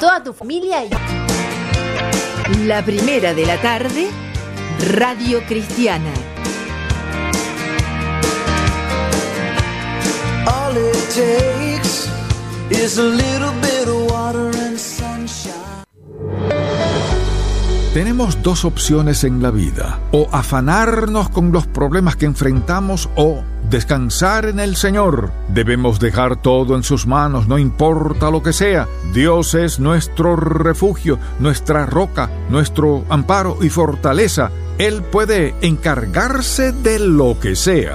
toda tu familia. La primera de la tarde, Radio Cristiana. All it takes is a little bit of water and sunshine. Tenemos dos opciones en la vida: o afanarnos con los problemas que enfrentamos o descansar en el Señor. Debemos dejar todo en sus manos, no importa lo que sea. Dios es nuestro refugio, nuestra roca, nuestro amparo y fortaleza. Él puede encargarse de lo que sea.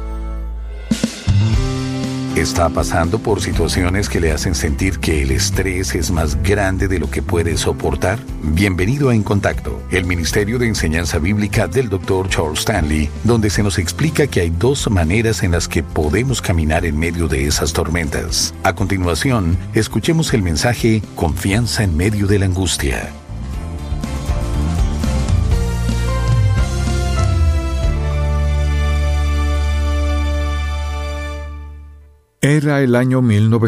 ¿Está pasando por situaciones que le hacen sentir que el estrés es más grande de lo que puede soportar? Bienvenido a En Contacto, el Ministerio de Enseñanza Bíblica del Dr. Charles Stanley, donde se nos explica que hay dos maneras en las que podemos caminar en medio de esas tormentas. A continuación, escuchemos el mensaje Confianza en medio de la angustia. Era el año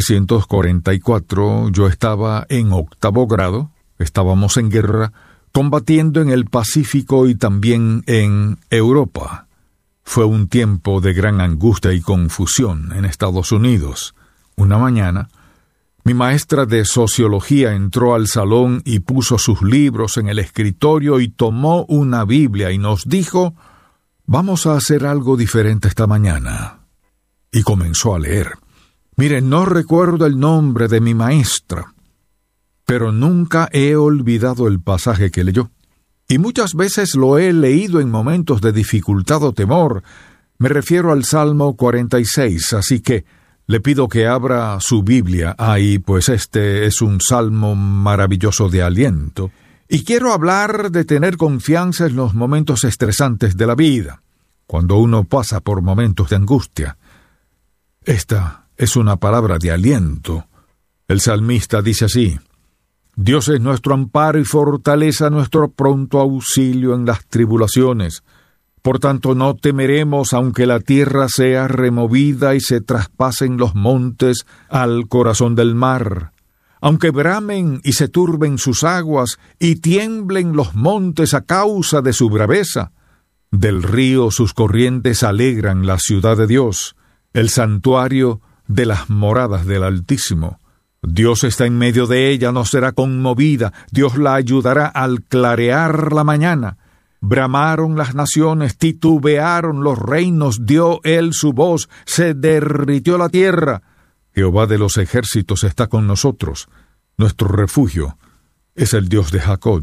1944, yo estaba en 8º grado, estábamos en guerra, combatiendo en el Pacífico y también en Europa. Fue un tiempo de gran angustia y confusión en Estados Unidos. Una mañana, mi maestra de sociología entró al salón y puso sus libros en el escritorio y tomó una Biblia y nos dijo: «Vamos a hacer algo diferente esta mañana». Y comenzó a leer. Miren, no recuerdo el nombre de mi maestra, pero nunca he olvidado el pasaje que leyó. Y muchas veces lo he leído en momentos de dificultad o temor. Me refiero al Salmo 46, así que le pido que abra su Biblia ahí, pues este es un salmo maravilloso de aliento. Y quiero hablar de tener confianza en los momentos estresantes de la vida, cuando uno pasa por momentos de angustia. Esta es una palabra de aliento. El salmista dice así: Dios es nuestro amparo y fortaleza, nuestro pronto auxilio en las tribulaciones. Por tanto, no temeremos, aunque la tierra sea removida y se traspasen los montes al corazón del mar. Aunque bramen y se turben sus aguas y tiemblen los montes a causa de su braveza. Del río sus corrientes alegran la ciudad de Dios, el santuario de las moradas del Altísimo. Dios está en medio de ella, no será conmovida. Dios la ayudará al clarear la mañana. Bramaron las naciones, titubearon los reinos, dio él su voz, se derritió la tierra. Jehová de los ejércitos está con nosotros. Nuestro refugio es el Dios de Jacob.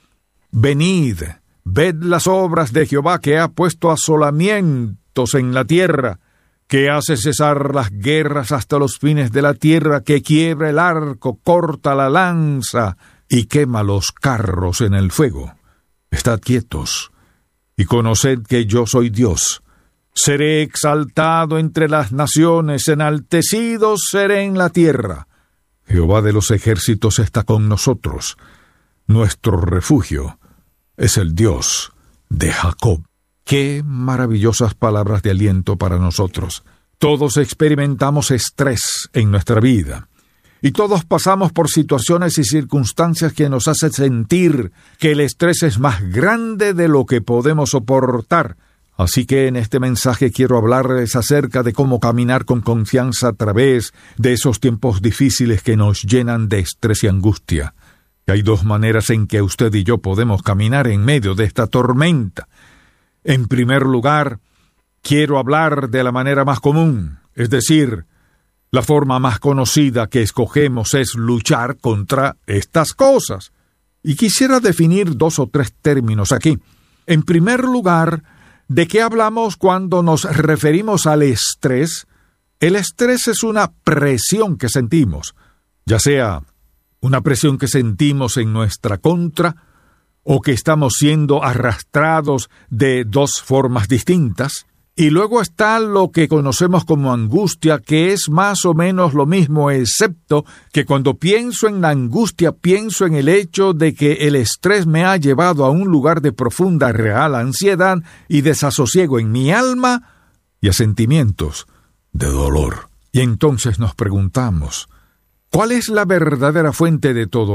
Venid, ved las obras de Jehová, que ha puesto asolamientos en la tierra, que hace cesar las guerras hasta los fines de la tierra, que quiebra el arco, corta la lanza y quema los carros en el fuego. Estad quietos y conoced que yo soy Dios. Seré exaltado entre las naciones, enaltecido seré en la tierra. Jehová de los ejércitos está con nosotros. Nuestro refugio es el Dios de Jacob. ¡Qué maravillosas palabras de aliento para nosotros! Todos experimentamos estrés en nuestra vida. Y todos pasamos por situaciones y circunstancias que nos hacen sentir que el estrés es más grande de lo que podemos soportar. Así que en este mensaje quiero hablarles acerca de cómo caminar con confianza a través de esos tiempos difíciles que nos llenan de estrés y angustia. Y hay dos maneras en que usted y yo podemos caminar en medio de esta tormenta. En primer lugar, quiero hablar de la manera más común, es decir, la forma más conocida que escogemos es luchar contra estas cosas. Y quisiera definir 2 o 3 términos aquí. En primer lugar, ¿de qué hablamos cuando nos referimos al estrés? El estrés es una presión que sentimos, ya sea una presión que sentimos en nuestra contra, o que estamos siendo arrastrados de 2 formas distintas. Y luego está lo que conocemos como angustia, que es más o menos lo mismo, excepto que cuando pienso en la angustia, pienso en el hecho de que el estrés me ha llevado a un lugar de profunda, real ansiedad y desasosiego en mi alma y a sentimientos de dolor. Y entonces nos preguntamos, ¿cuál es la verdadera fuente de todo